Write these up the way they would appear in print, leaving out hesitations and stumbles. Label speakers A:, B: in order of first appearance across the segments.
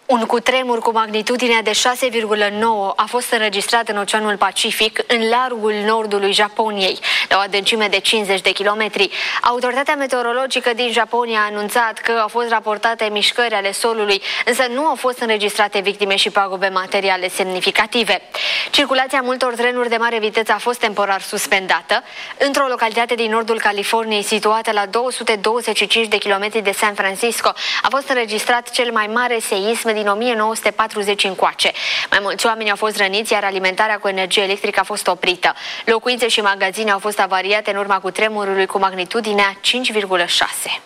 A: Un cutremur cu magnitudine de 6,9 a fost înregistrat în Oceanul Pacific, în largul nordului Japoniei, la o adâncime de 50 de kilometri. Autoritatea meteorologică din Japonia a anunțat că au fost raportate mișcări ale solului, însă nu au fost înregistrate victime și pagube materiale semnificative. Circulația multor trenuri de mare viteză a fost temporar suspendată. Într-o localitate din nordul Californiei, situată la 225 de kilometri de San Francisco, a fost înregistrat cel mai mare seism din 1940 încoace. Mai mulți oameni au fost răniți, iar alimentarea cu energie electrică a fost oprită. Locuințe și magazine au fost avariate în urma cutremurului cu magnitudinea 5,6.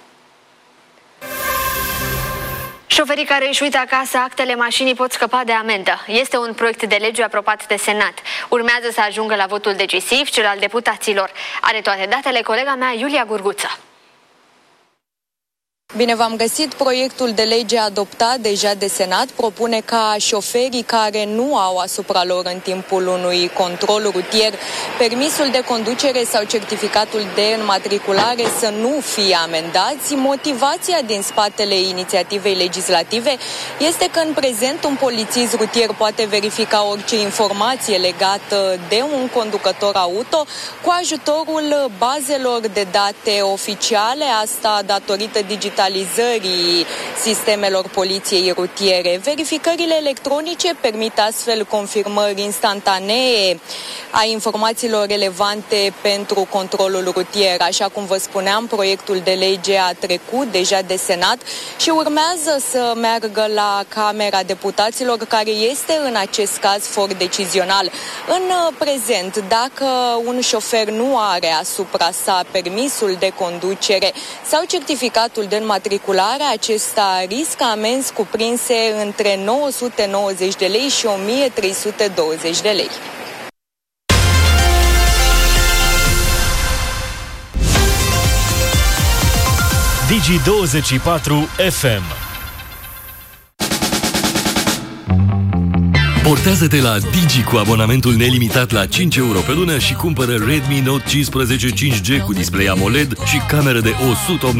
A: Șoferii care își uită acasă actele mașinii pot scăpa de amendă. Este un proiect de lege aprobat de Senat. Urmează să ajungă la votul decisiv, cel al deputaților. Are toate datele colega mea, Iulia Gurguță.
B: Bine v-am găsit. Proiectul de lege adoptat deja de Senat propune ca șoferii care nu au asupra lor în timpul unui control rutier permisul de conducere sau certificatul de înmatriculare să nu fie amendați. Motivația din spatele inițiativei legislative este că în prezent un polițist rutier poate verifica orice informație legată de un conducător auto cu ajutorul bazelor de date oficiale, asta datorită digitalizării sistemelor poliției rutiere. Verificările electronice permit astfel confirmări instantanee a informațiilor relevante pentru controlul rutier. Așa cum vă spuneam, proiectul de lege a trecut deja de Senat și urmează să meargă la Camera Deputaților, care este în acest caz for decizional. În prezent, dacă un șofer nu are asupra sa permisul de conducere sau certificatul de înmatriculare, acesta riscă amenzi cuprinse între 990 de lei și 1320 de lei.
C: Digi24 FM. Portează-te la Digi cu abonamentul nelimitat la 5 euro pe lună și cumpără Redmi Note 15 5G cu display AMOLED și cameră de 108